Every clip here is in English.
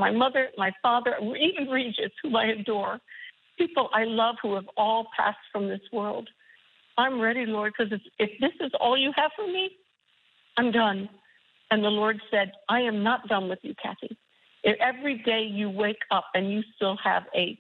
my mother, my father, even Regis, who I adore, people I love who have all passed from this world. I'm ready, Lord, because if this is all you have for me, I'm done. And the Lord said, I am not done with you, Kathy. If every day you wake up and you still have you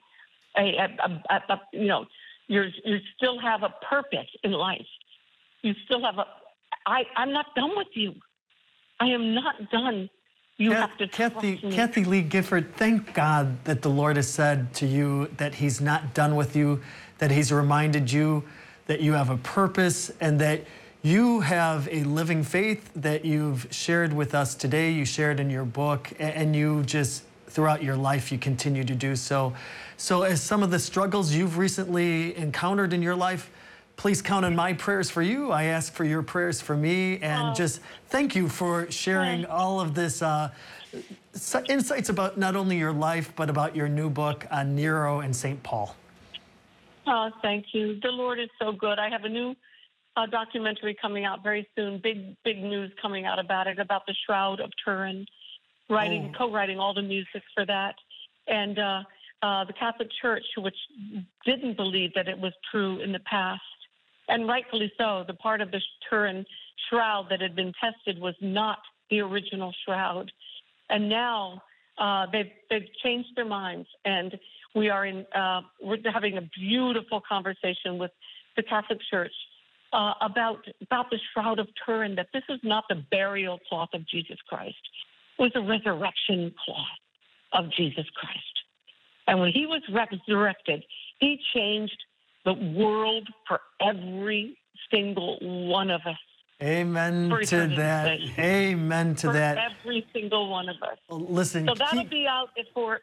still have a purpose in life. You still have I'm not done with you. I am not done. You have to trust me. Kathy Lee Gifford, thank God that the Lord has said to you that he's not done with you, that he's reminded you that you have a purpose and that you have a living faith that you've shared with us today. You shared in your book, and you just, throughout your life, you continue to do so. So as some of the struggles you've recently encountered in your life, please count on my prayers for you. I ask for your prayers for me, and just thank you for sharing all of this insights about not only your life, but about your new book on Nero and St. Paul. Oh, thank you. The Lord is so good. I have a new documentary coming out very soon. Big news coming out about it, about the Shroud of Turin. Co-writing all the music for that, and the Catholic Church, which didn't believe that it was true in the past, and rightfully so. The part of the Turin shroud that had been tested was not the original shroud, and now they've changed their minds, and we're having a beautiful conversation with the Catholic Church about the Shroud of Turin, that this is not the burial cloth of Jesus Christ. It was a resurrection cloth of Jesus Christ. And when he was resurrected, he changed the world for every single one of us. Amen to that. Amen to that. For every single one of us. Well, listen. So that'll be out for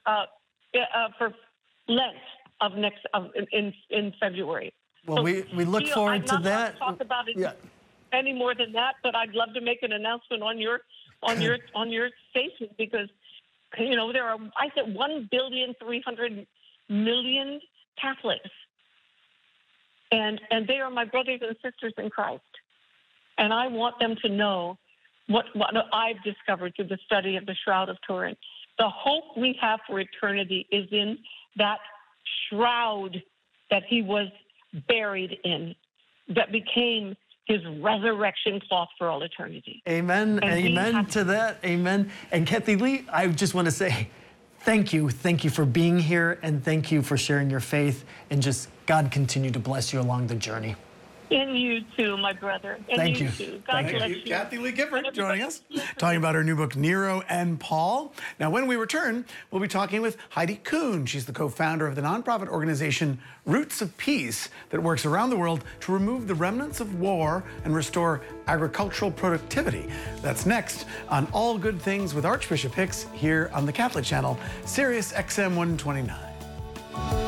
Lent in February. Well, so, we look forward to that. I'm not going to talk about it any more than that, but I'd love to make an announcement on your station, because there are, I said, 1,300,000,000 Catholics, and they are my brothers and sisters in Christ, and I want them to know what I've discovered through the study of the Shroud of Turin. The hope we have for eternity is in that shroud that he was buried in, that became his resurrection cloth for all eternity. Amen. And amen to that. Amen. And Kathy Lee, I just want to say thank you. Thank you for being here, and thank you for sharing your faith, and just God continue to bless you along the journey. And you too, my brother. And thank you. Too. God bless you. Kathy Lee Gifford joining us, talking about her new book, Nero and Paul. Now, when we return, we'll be talking with Heidi Kuhn. She's the co-founder of the nonprofit organization Roots of Peace that works around the world to remove the remnants of war and restore agricultural productivity. That's next on All Good Things with Archbishop Hicks here on the Catholic Channel, Sirius XM 129.